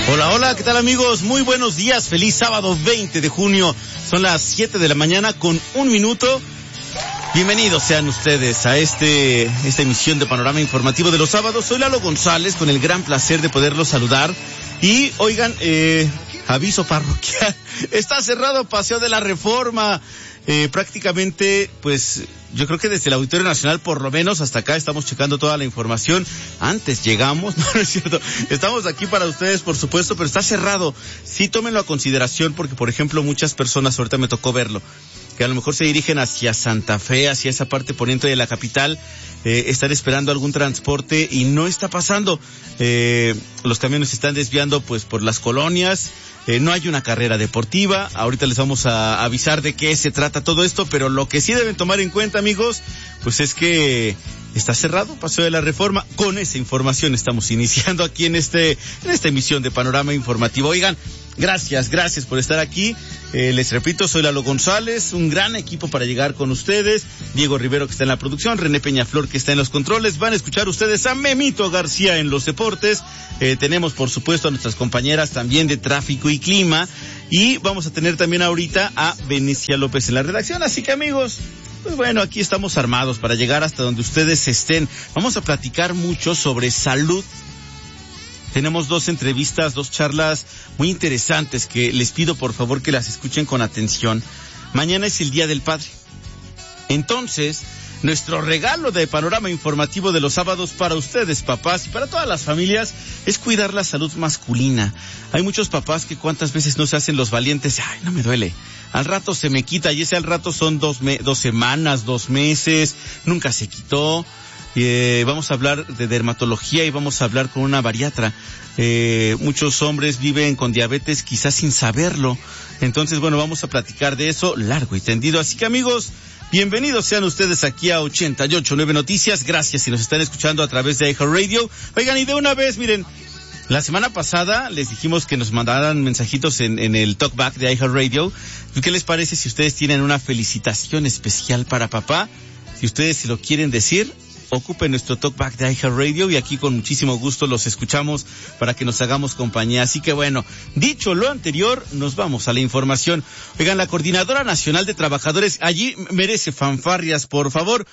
Hola, hola, ¿qué tal amigos? Muy buenos días, feliz sábado 20 de junio, son las 7 de la mañana con 1 minuto. Bienvenidos sean ustedes a esta emisión de Panorama Informativo de los sábados. Soy Lalo González, con el gran placer de poderlos saludar. Y oigan, aviso parroquial, está cerrado Paseo de la Reforma. Prácticamente, pues, yo creo que desde el Auditorio Nacional, por lo menos hasta acá, estamos checando toda la información. Antes llegamos, no es cierto, estamos aquí para ustedes, por supuesto, pero está cerrado. Sí, tómenlo a consideración porque, por ejemplo, muchas personas, ahorita me tocó verlo, que a lo mejor se dirigen hacia Santa Fe, hacia esa parte poniente de la capital, están esperando algún transporte y no está pasando. Los camiones se están desviando pues por las colonias. No hay una carrera deportiva. Ahorita les vamos a avisar de qué se trata todo esto, pero lo que sí deben tomar en cuenta, amigos, pues es que está cerrado Paseo de la Reforma. Con esa información estamos iniciando aquí en esta emisión de Panorama Informativo. Oigan, gracias por estar aquí. Les repito, soy Lalo González, un gran equipo para llegar con ustedes. Diego Rivero, que está en la producción, René Peñaflor, que está en los controles. Van a escuchar ustedes a Memito García en los deportes. Tenemos, por supuesto, a nuestras compañeras también de tráfico y clima. Y vamos a tener también ahorita a Benicia López en la redacción. Así que, amigos, pues bueno, aquí estamos armados para llegar hasta donde ustedes estén. Vamos a platicar mucho sobre salud. Tenemos 2 entrevistas, 2 charlas muy interesantes que les pido por favor que las escuchen con atención. Mañana es el Día del Padre. Entonces, nuestro regalo de Panorama Informativo de los sábados para ustedes, papás, y para todas las familias, es cuidar la salud masculina. Hay muchos papás que cuántas veces no se hacen los valientes. Ay, no me duele. Al rato se me quita, y ese al rato son 2 semanas, 2 meses, nunca se quitó. Vamos a hablar de dermatología y vamos a hablar con una bariatra. Muchos hombres viven con diabetes quizás sin saberlo. Entonces, bueno, vamos a platicar de eso largo y tendido. Así que, amigos, bienvenidos sean ustedes aquí a 88.9 Noticias. Gracias si nos están escuchando a través de iHeartRadio. Oigan, y de una vez, miren, la semana pasada les dijimos que nos mandaran mensajitos en el talkback de iHeartRadio. ¿Qué les parece si ustedes tienen una felicitación especial para papá? Si ustedes se lo quieren decir, ocupen nuestro talkback de iHeartRadio y aquí con muchísimo gusto los escuchamos para que nos hagamos compañía. Así que bueno, dicho lo anterior, nos vamos a la información. Oigan, la Coordinadora Nacional de Trabajadores, allí merece fanfarrias, por favor.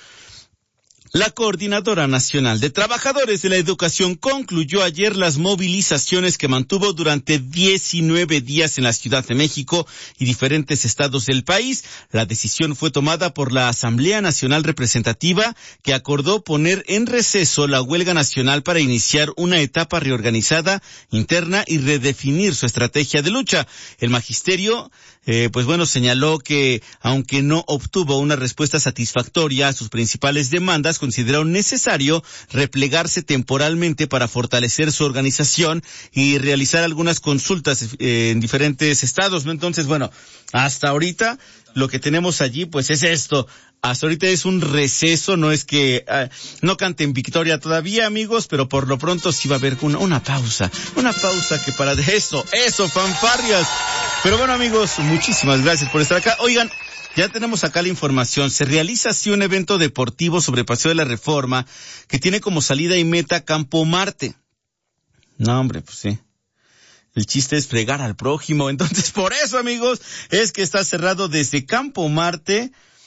La Coordinadora Nacional de Trabajadores de la Educación concluyó ayer las movilizaciones que mantuvo durante 19 días en la Ciudad de México y diferentes estados del país. La decisión fue tomada por la Asamblea Nacional Representativa, que acordó poner en receso la huelga nacional para iniciar una etapa reorganizada interna y redefinir su estrategia de lucha. El magisterio pues bueno, señaló que aunque no obtuvo una respuesta satisfactoria a sus principales demandas, consideraron necesario replegarse temporalmente para fortalecer su organización y realizar algunas consultas en diferentes estados, ¿no? Entonces, bueno, hasta ahorita lo que tenemos allí pues es esto. Hasta ahorita es un receso, no es que no canten victoria todavía, amigos, pero por lo pronto sí va a haber una pausa que para de eso, fanfarrias. Pero bueno, amigos, muchísimas gracias por estar acá. Oigan, ya tenemos acá la información. Se realiza así un evento deportivo sobre Paseo de la Reforma que tiene como salida y meta Campo Marte. No, hombre, pues sí. El chiste es fregar al prójimo. Entonces, por eso, amigos, es que está cerrado desde Campo Marte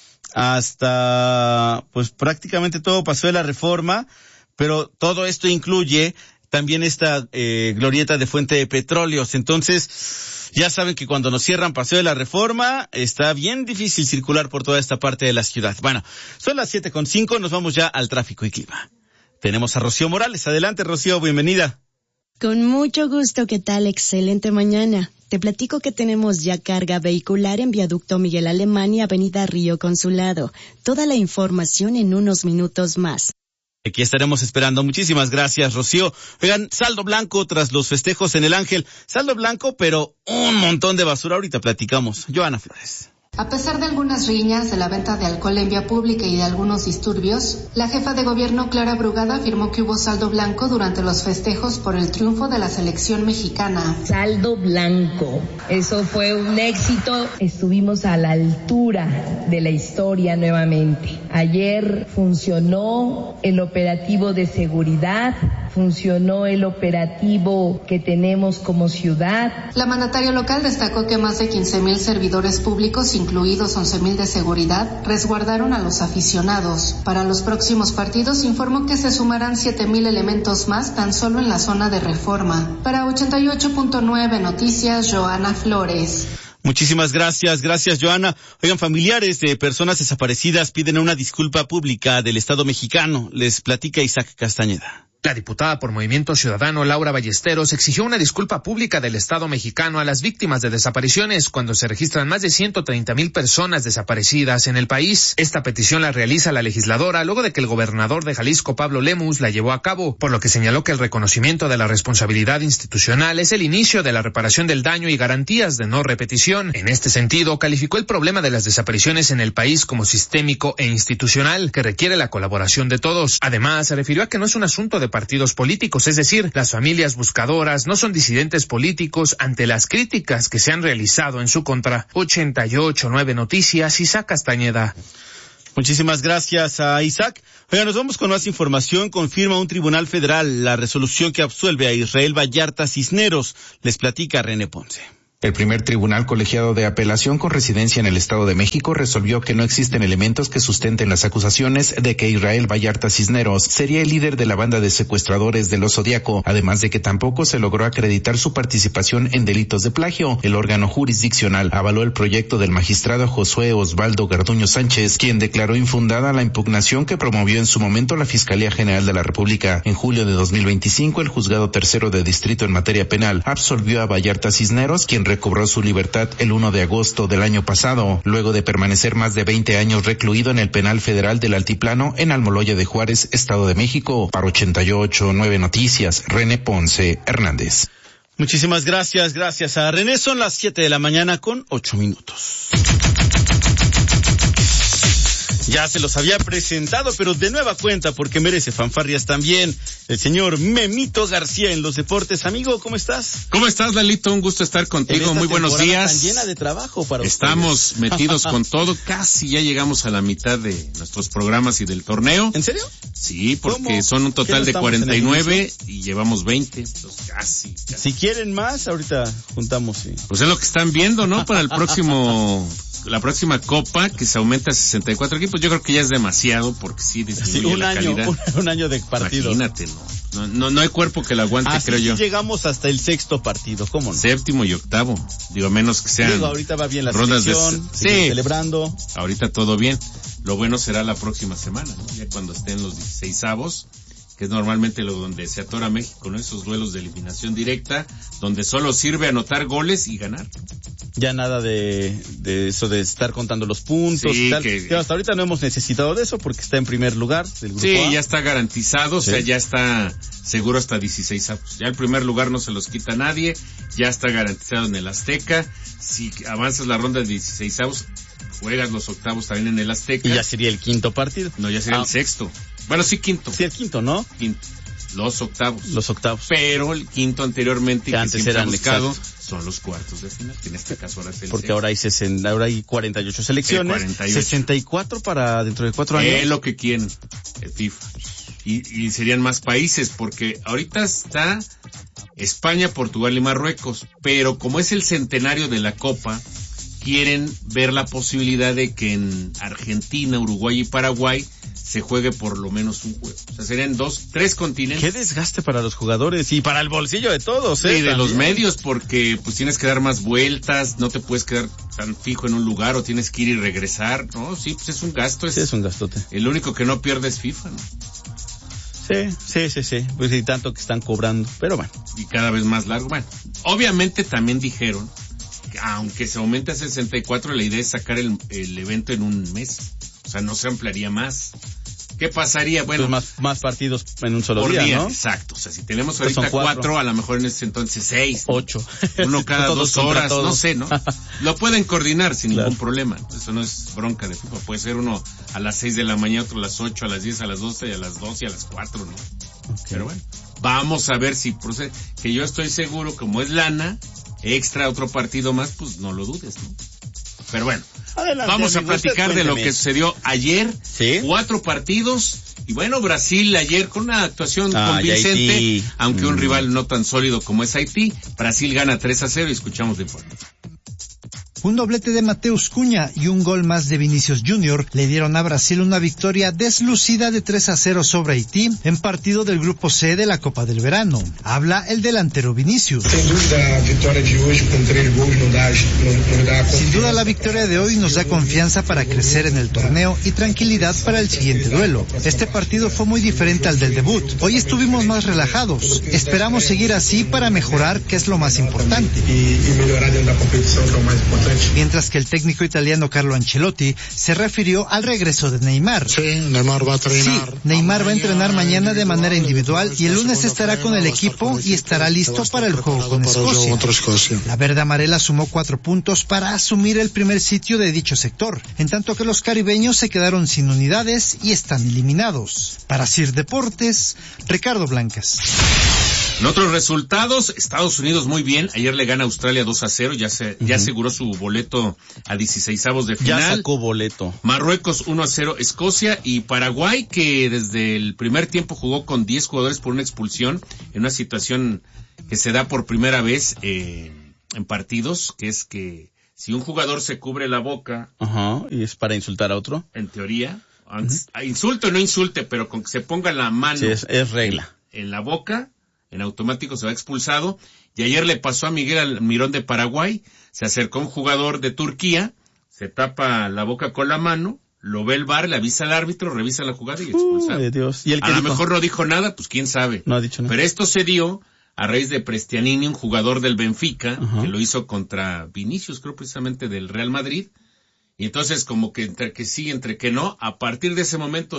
hasta, pues, prácticamente todo Paseo de la Reforma, pero todo esto incluye también esta glorieta de Fuente de Petróleos. Entonces, ya saben que cuando nos cierran Paseo de la Reforma, está bien difícil circular por toda esta parte de la ciudad. Bueno, son las 7:05, nos vamos ya al tráfico y clima. Tenemos a Rocío Morales. Adelante, Rocío, bienvenida. Con mucho gusto, ¿qué tal? Excelente mañana. Te platico que tenemos ya carga vehicular en Viaducto Miguel Alemán y Avenida Río Consulado. Toda la información en unos minutos más. Aquí estaremos esperando. Muchísimas gracias, Rocío. Oigan, saldo blanco tras los festejos en el Ángel. Saldo blanco, pero un montón de basura. Ahorita platicamos. Joana Flores. A pesar de algunas riñas, de la venta de alcohol en vía pública y de algunos disturbios, la jefa de gobierno Clara Brugada afirmó que hubo saldo blanco durante los festejos por el triunfo de la selección mexicana. Saldo blanco, eso fue un éxito, estuvimos a la altura de la historia nuevamente. Ayer funcionó el operativo de seguridad, funcionó el operativo que tenemos como ciudad. La mandataria local destacó que más de 15,000 servidores públicos, incluidos 11,000 de seguridad, resguardaron a los aficionados. Para los próximos partidos informó que se sumarán 7,000 elementos más tan solo en la zona de Reforma. Para 88.9 Noticias, Joana Flores. Muchísimas gracias, Joana. Oigan, familiares de personas desaparecidas piden una disculpa pública del Estado mexicano. Les platica Isaac Castañeda. La diputada por Movimiento Ciudadano, Laura Ballesteros, exigió una disculpa pública del Estado mexicano a las víctimas de desapariciones cuando se registran más de 130,000 personas desaparecidas en el país. Esta petición la realiza la legisladora luego de que el gobernador de Jalisco, Pablo Lemus, la llevó a cabo, por lo que señaló que el reconocimiento de la responsabilidad institucional es el inicio de la reparación del daño y garantías de no repetición. En este sentido, calificó el problema de las desapariciones en el país como sistémico e institucional, que requiere la colaboración de todos. Además, se refirió a que no es un asunto de partidos políticos, es decir, las familias buscadoras no son disidentes políticos ante las críticas que se han realizado en su contra. 88.9 Noticias, Isaac Castañeda. Muchísimas gracias a Isaac. Oiga, nos vamos con más información. Confirma un tribunal federal la resolución que absuelve a Israel Vallarta Cisneros. Les platica René Ponce. El primer tribunal colegiado de apelación con residencia en el Estado de México resolvió que no existen elementos que sustenten las acusaciones de que Israel Vallarta Cisneros sería el líder de la banda de secuestradores del Zodiaco, además de que tampoco se logró acreditar su participación en delitos de plagio. El órgano jurisdiccional avaló el proyecto del magistrado Josué Osvaldo Garduño Sánchez, quien declaró infundada la impugnación que promovió en su momento la Fiscalía General de la República. En julio de 2025, el Juzgado Tercero de Distrito en materia penal absolvió a Vallarta Cisneros, quien recobró su libertad el 1 de agosto del año pasado, luego de permanecer más de 20 años recluido en el penal federal del Altiplano en Almoloya de Juárez, Estado de México. Para 88.9 Noticias, René Ponce Hernández. Muchísimas gracias a René. Son las 7 de la mañana con 8 minutos. Ya se los había presentado, pero de nueva cuenta, porque merece fanfarrias también, el señor Memito García en los deportes. Amigo, ¿cómo estás? ¿Cómo estás, Lalito? Un gusto estar contigo. Muy buenos días. Tan llena de trabajo para Estamos ustedes. Metidos con todo. Casi ya llegamos a la mitad de nuestros programas y del torneo. ¿En serio? Sí, porque ¿Cómo? son un total de 49 y llevamos 20. Pues casi. Si quieren más, ahorita juntamos. Sí. Pues es lo que están viendo, ¿no? Para la próxima copa, que se aumenta a 64 equipos, yo creo que ya es demasiado, porque sí disminuye la calidad. Un año de partidos. Imagínate, no hay cuerpo que lo aguante, creo yo. Llegamos hasta el sexto partido, ¿cómo no? Séptimo y octavo, digo, menos que sean. Ahorita va bien la rondas selección, sí, celebrando. Ahorita todo bien. Lo bueno será la próxima semana, ¿no? Ya cuando estén los 16avos, que es normalmente donde se atora México, ¿no? Esos duelos de eliminación directa, donde solo sirve anotar goles y ganar. Ya nada de eso de estar contando los puntos, sí, y tal. Que hasta ahorita no hemos necesitado de eso porque está en primer lugar del grupo A. Ya está garantizado, sí. O sea, ya está seguro hasta 16avos. Ya el primer lugar no se los quita nadie, ya está garantizado en el Azteca. Si avanzas la ronda de 16avos, juegas los octavos también en el Azteca. Y ya sería el quinto partido. No, ya sería el sexto. Bueno, sí, quinto. Sí, el quinto, ¿no? Quinto. Los octavos. Pero el quinto anteriormente, que antes eran buscado, son los cuartos de final, que en este caso ahora es el porque ahora hay 48 selecciones, 48. 64 para dentro de 4 años. Es lo que quieren el FIFA. Y serían más países, porque ahorita está España, Portugal y Marruecos, pero como es el centenario de la Copa, quieren ver la posibilidad de que en Argentina, Uruguay y Paraguay se juegue por lo menos un juego. O sea, serían 3 continentes. Qué desgaste para los jugadores y para el bolsillo de todos, ¿eh? Y de los medios, porque pues tienes que dar más vueltas, no te puedes quedar tan fijo en un lugar o tienes que ir y regresar, ¿no? Sí, pues es un gasto. Sí, es un gastote. El único que no pierde es FIFA, ¿no? Sí. Pues y tanto que están cobrando, pero bueno. Y cada vez más largo. Bueno, obviamente también dijeron que aunque se aumente a 64, la idea es sacar el evento en un mes. O sea, no se ampliaría más. ¿Qué pasaría? Bueno, pues más partidos en un solo día, ¿no? Exacto. O sea, si tenemos ahorita 4, a lo mejor en ese entonces 6. 8. Uno cada 2 horas, no sé, ¿no? Lo pueden coordinar sin ningún problema. Eso no es bronca de FIFA. Puede ser uno a las 6 de la mañana, otro a las 8, a las 10, a las 12, y a las 2 y a las 4, ¿no? Okay. Pero bueno, vamos a ver si procede. Que yo estoy seguro, como es lana, extra otro partido más, pues no lo dudes, ¿no? Pero bueno, Adelante, vamos amigo, a platicar de lo que sucedió ayer. ¿Sí? 4 partidos. Y bueno, Brasil ayer con una actuación convincente, aunque un rival no tan sólido como es Haití. Brasil gana 3-0 y escuchamos de informe. Un doblete de Mateus Cunha y un gol más de Vinicius Jr. le dieron a Brasil una victoria deslucida de 3-0 sobre Haití en partido del Grupo C de la Copa del Verano. Habla el delantero Vinicius. Sin duda la victoria de hoy nos da confianza para crecer en el torneo y tranquilidad para el siguiente duelo. Este partido fue muy diferente al del debut. Hoy estuvimos más relajados. Esperamos seguir así para mejorar, que es lo más importante. Mientras que el técnico italiano Carlo Ancelotti se refirió al regreso de Neymar. Sí, Neymar va a entrenar mañana de manera individual y el lunes estará con el equipo y estará listo para el juego con Escocia. La verde amarela sumó 4 puntos para asumir el primer sitio de dicho sector, en tanto que los caribeños se quedaron sin unidades y están eliminados. Para CIR Deportes, Ricardo Blancas. En otros resultados, Estados Unidos muy bien, ayer le gana a Australia 2-0, ya aseguró su boleto a 16avos de final. Ya sacó boleto. Marruecos 1-0 Escocia y Paraguay, que desde el primer tiempo jugó con 10 jugadores por una expulsión, en una situación que se da por primera vez en partidos, que es que si un jugador se cubre la boca... y es para insultar a otro. En teoría, insulte o no insulte, pero con que se ponga la mano... Sí, es regla. En la boca... en automático se va expulsado, y ayer le pasó a Miguel Almirón de Paraguay, se acercó un jugador de Turquía, se tapa la boca con la mano, lo ve el VAR, le avisa al árbitro, revisa la jugada y expulsado. Dios. ¿Y el que a lo mejor no dijo nada, pues quién sabe. No ha dicho nada. Pero esto se dio a raíz de Prestianini, un jugador del Benfica, que lo hizo contra Vinicius, creo precisamente del Real Madrid, y entonces como que entre que sí, entre que no, a partir de ese momento